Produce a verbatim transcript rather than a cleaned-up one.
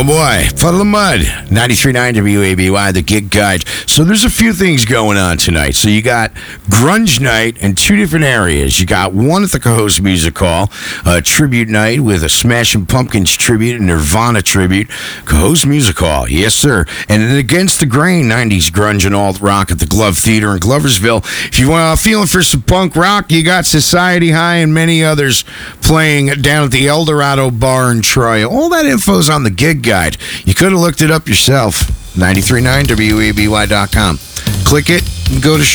Oh boy, Puddle of Mud, ninety-three point nine W A B Y, the gig guide. So there's a few things going on tonight. So you got Grunge Night in two different areas. You got one at the Cohoes Music Hall, a tribute night with a Smashing Pumpkins tribute and Nirvana tribute. Cohoes Music Hall, yes sir. And then Against the Grain, nineties grunge and alt rock at the Glove Theater in Gloversville. If you want feeling for some punk rock, you got Society High and many others playing down at the Eldorado Bar in Troy. All that info's on the gig guide. You could have looked it up yourself. ninety-three point nine W A B Y dot com. Click it and go to